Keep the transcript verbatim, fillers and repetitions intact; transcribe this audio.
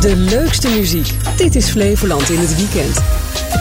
De leukste muziek. Dit is Flevoland in het weekend.